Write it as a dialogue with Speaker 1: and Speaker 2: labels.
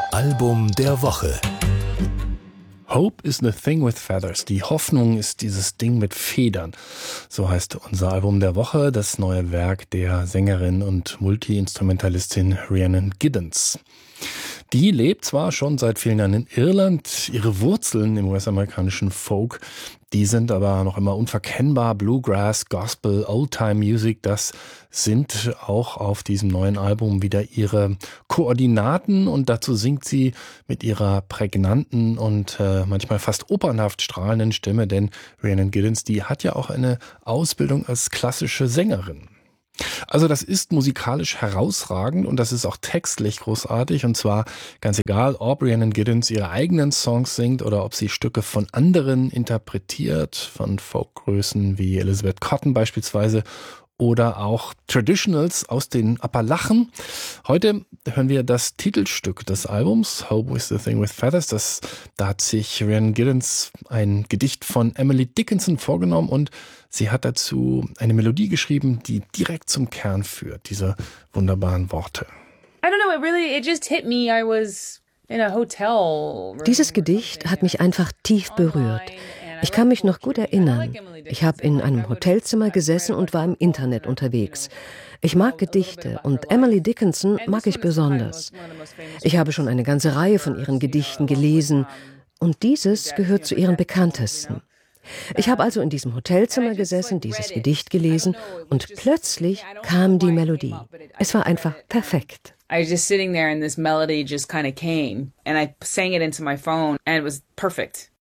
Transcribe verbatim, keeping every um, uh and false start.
Speaker 1: Album der Woche.
Speaker 2: Hope is the thing with feathers. Die Hoffnung ist dieses Ding mit Federn. So heißt unser Album der Woche, das neue Werk der Sängerin und Multi-Instrumentalistin Rhiannon Giddens. Die lebt zwar schon seit vielen Jahren in Irland, ihre Wurzeln im US-amerikanischen Folk, die sind aber noch immer unverkennbar. Bluegrass, Gospel, Oldtime-Music, das sind auch auf diesem neuen Album wieder ihre Koordinaten und dazu singt sie mit ihrer prägnanten und äh, manchmal fast opernhaft strahlenden Stimme, denn Rhiannon Giddens, die hat ja auch eine Ausbildung als klassische Sängerin. Also das ist musikalisch herausragend und das ist auch textlich großartig und zwar ganz egal, ob Rhiannon Giddens ihre eigenen Songs singt oder ob sie Stücke von anderen interpretiert, von Folkgrößen wie Elizabeth Cotten beispielsweise oder auch Traditionals aus den Appalachen. Heute hören wir das Titelstück des Albums, Hope is the Thing with Feathers. Das, da hat sich Rhiannon Giddens ein Gedicht von Emily Dickinson vorgenommen und sie hat dazu eine Melodie geschrieben, die direkt zum Kern führt, diese wunderbaren Worte.
Speaker 3: I don't know, it really, it just hit me. I was in a hotel.
Speaker 4: Dieses Gedicht hat mich einfach tief berührt. Ich kann mich noch gut erinnern. Ich habe in einem Hotelzimmer gesessen und war im Internet unterwegs. Ich mag Gedichte und Emily Dickinson mag ich besonders. Ich habe schon eine ganze Reihe von ihren Gedichten gelesen und dieses gehört zu ihren bekanntesten. Ich habe also in diesem Hotelzimmer gesessen, dieses Gedicht gelesen und plötzlich kam die Melodie. Es war einfach perfekt.
Speaker 3: I was just sitting there and this melody just kind of came and I sang it into my phone and it was perfect.